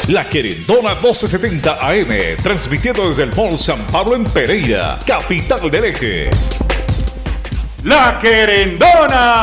La Querendona 1270 AM, transmitiendo desde el Mall San Pablo en Pereira, capital del Eje. La Querendona.